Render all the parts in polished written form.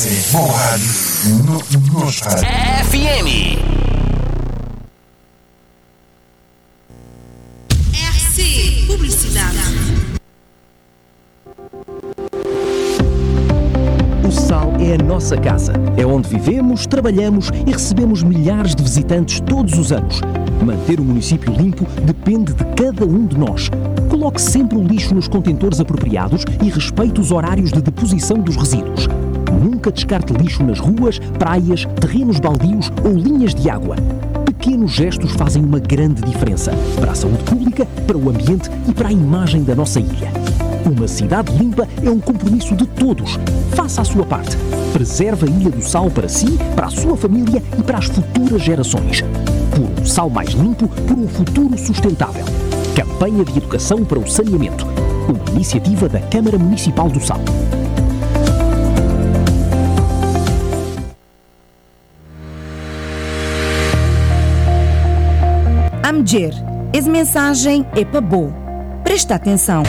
Boa rádio, nos rádio. FM. RC Publicidade. O Sal é a nossa casa. É onde vivemos, trabalhamos e recebemos milhares de visitantes todos os anos. Manter o município limpo depende de cada um de nós. Coloque sempre o lixo nos contentores apropriados e respeite os horários de deposição dos resíduos. Nunca descarte lixo nas ruas, praias, terrenos baldios ou linhas de água. Pequenos gestos fazem uma grande diferença para a saúde pública, para o ambiente e para a imagem da nossa ilha. Uma cidade limpa é um compromisso de todos. Faça a sua parte. Preserve a Ilha do Sal para si, para a sua família e para as futuras gerações. Por um sal mais limpo, por um futuro sustentável. Campanha de Educação para o Saneamento. Uma iniciativa da Câmara Municipal do Sal. Amger, essa mensagem é para boa. Presta atenção.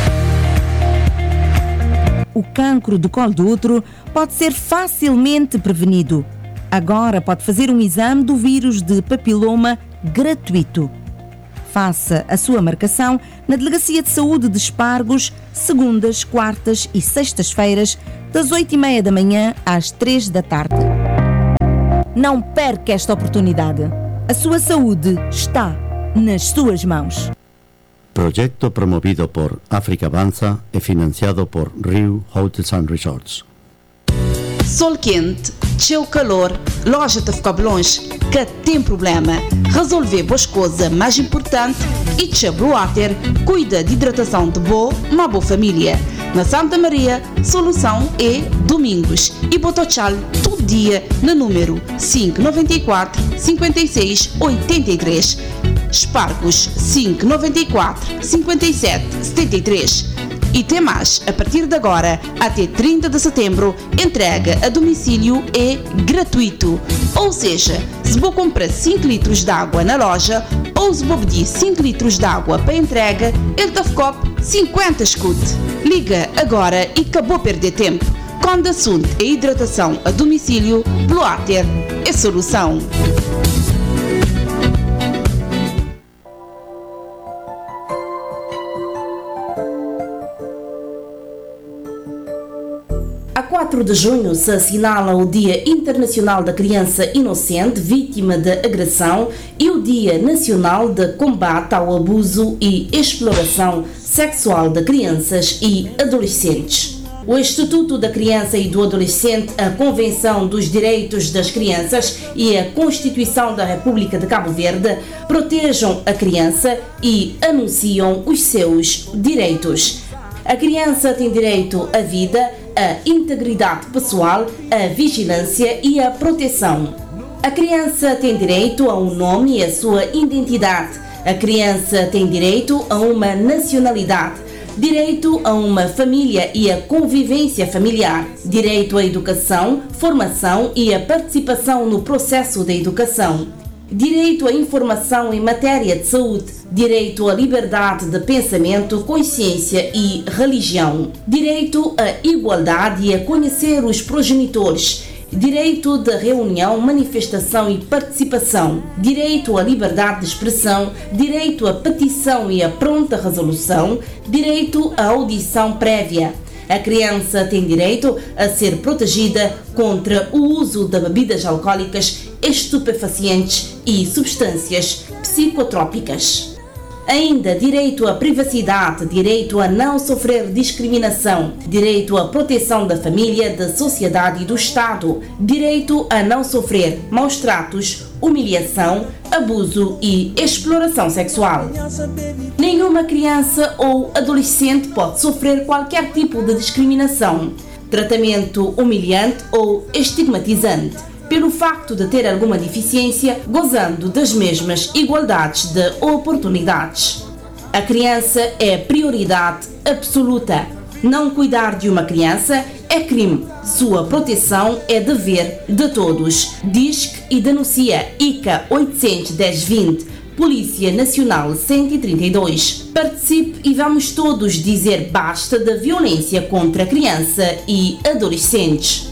O cancro do colo do útero pode ser facilmente prevenido. Agora pode fazer um exame do vírus de papiloma gratuito. Faça a sua marcação na Delegacia de Saúde de Espargos, segundas, quartas e sextas-feiras, das 8h30 da manhã às 3 da tarde. Não perca esta oportunidade. A sua saúde está nas suas mãos. Proyecto promovido por África Avanza e financiado por Rio Hotels and Resorts. Sol quente, cheio calor, loja de ficar longe, que tem problema. Resolver boas coisas mais importante e Tchê Blue Water cuida de hidratação de boa, uma boa família. Na Santa Maria, solução é domingos e Botochal todo dia no número 594 56 83. Espargos 594 57 73. E tem mais, a partir de agora até 30 de setembro, entrega a domicílio é gratuito. Ou seja, se vou comprar 5 litros de água na loja ou se vou pedir 5 litros de água para entrega, ele te ficou 50 escute. Liga agora e acabou perder tempo. Quando o assunto é hidratação a domicílio, Blue Water é solução. A 4 de junho se assinala o Dia Internacional da Criança Inocente Vítima de Agressão e o Dia Nacional de Combate ao Abuso e Exploração Sexual de Crianças e Adolescentes. O Estatuto da Criança e do Adolescente, a Convenção dos Direitos das Crianças e a Constituição da República de Cabo Verde protejam a criança e anunciam os seus direitos. A criança tem direito à vida, à integridade pessoal, à vigilância e à proteção. A criança tem direito a um nome e a sua identidade. A criança tem direito a uma nacionalidade, direito a uma família e a convivência familiar, direito à educação, formação e a participação no processo da educação, direito à informação em matéria de saúde, direito à liberdade de pensamento, consciência e religião, direito à igualdade e a conhecer os progenitores, direito de reunião, manifestação e participação, direito à liberdade de expressão, direito à petição e à pronta resolução, direito à audição prévia. A criança tem direito a ser protegida contra o uso de bebidas alcoólicas, estupefacientes e substâncias psicotrópicas. Ainda direito à privacidade, direito a não sofrer discriminação, direito à proteção da família, da sociedade e do Estado, direito a não sofrer maus tratos, humilhação, abuso e exploração sexual. Nenhuma criança ou adolescente pode sofrer qualquer tipo de discriminação, tratamento humilhante ou estigmatizante, pelo facto de ter alguma deficiência, gozando das mesmas igualdades de oportunidades. A criança é prioridade absoluta. Não cuidar de uma criança é crime. Sua proteção é dever de todos. Disque e denuncia ICA 810-20, Polícia Nacional 132. Participe e vamos todos dizer basta da violência contra a criança e adolescentes.